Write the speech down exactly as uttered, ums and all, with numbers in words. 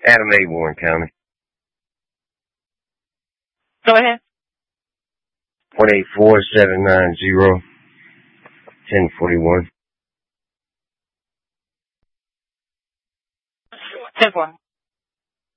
Adam A. Warren County. Go ahead. one eight four, seven nine zero, one oh four one. ten four.